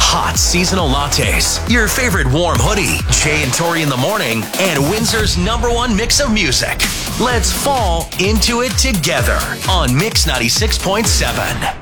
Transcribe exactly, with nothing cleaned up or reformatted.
hot seasonal lattes, your favorite warm hoodie, Jay and Tori in the morning, and Windsor's number one mix of music. Let's fall into it together on Mix ninety-six point seven.